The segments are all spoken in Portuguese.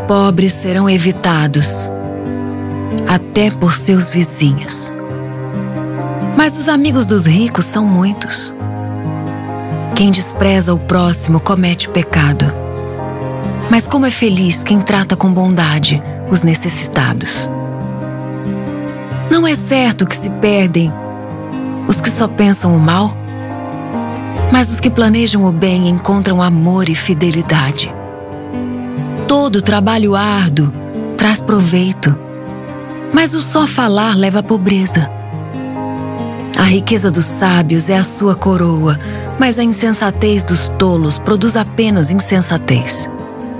pobres serão evitados, até por seus vizinhos. Mas os amigos dos ricos são muitos. Quem despreza o próximo comete pecado. Mas como é feliz quem trata com bondade os necessitados. Não é certo que se perdem os que só pensam o mal, mas os que planejam o bem encontram amor e fidelidade. Todo trabalho árduo traz proveito, mas o só falar leva à pobreza. A riqueza dos sábios é a sua coroa, mas a insensatez dos tolos produz apenas insensatez.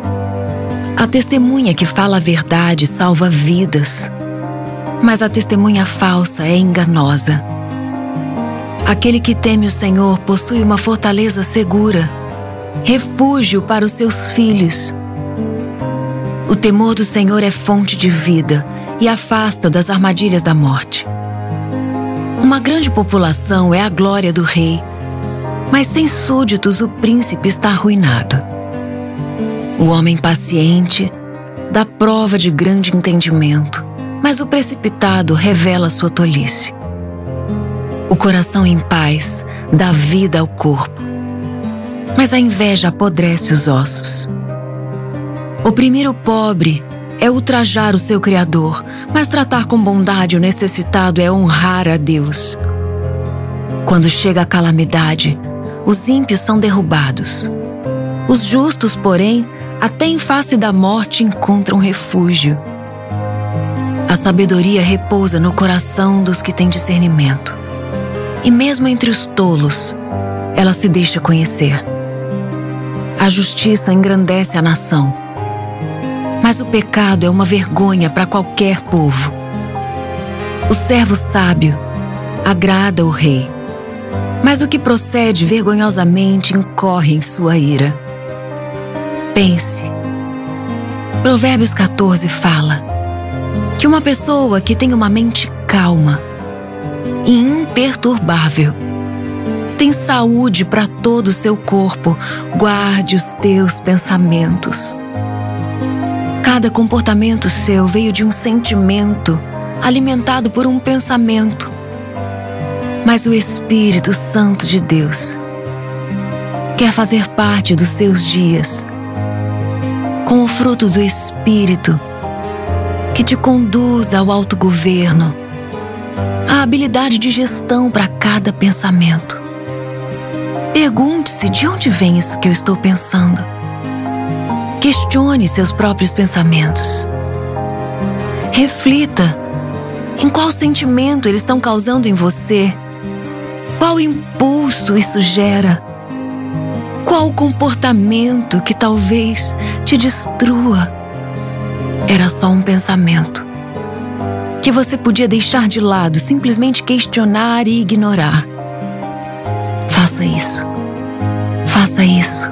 A testemunha que fala a verdade salva vidas, mas a testemunha falsa é enganosa. Aquele que teme o Senhor possui uma fortaleza segura, refúgio para os seus filhos. O temor do Senhor é fonte de vida e afasta das armadilhas da morte. Uma grande população é a glória do rei, mas sem súditos o príncipe está arruinado. O homem paciente dá prova de grande entendimento, mas o precipitado revela sua tolice. O coração em paz dá vida ao corpo, mas a inveja apodrece os ossos. Oprimir o pobre é ultrajar o seu Criador, mas tratar com bondade o necessitado é honrar a Deus. Quando chega a calamidade, os ímpios são derrubados. Os justos, porém, até em face da morte encontram refúgio. A sabedoria repousa no coração dos que têm discernimento. E mesmo entre os tolos, ela se deixa conhecer. A justiça engrandece a nação, mas o pecado é uma vergonha para qualquer povo. O servo sábio agrada o rei, mas o que procede vergonhosamente incorre em sua ira. Pense. Provérbios 14 fala que uma pessoa que tem uma mente calma e imperturbável tem saúde para todo o seu corpo. Guarde os teus pensamentos. Cada comportamento seu veio de um sentimento alimentado por um pensamento. Mas o Espírito Santo de Deus quer fazer parte dos seus dias com o fruto do Espírito que te conduz ao autogoverno, a habilidade de gestão para cada pensamento. Pergunte-se de onde vem isso que eu estou pensando. Questione seus próprios pensamentos. Reflita em qual sentimento eles estão causando em você. Qual impulso isso gera? Qual comportamento que talvez te destrua? Era só um pensamento que você podia deixar de lado, simplesmente questionar e ignorar. Faça isso. Faça isso.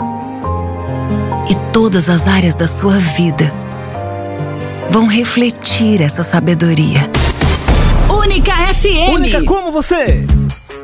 E todas as áreas da sua vida vão refletir essa sabedoria. Única FM. Única como você.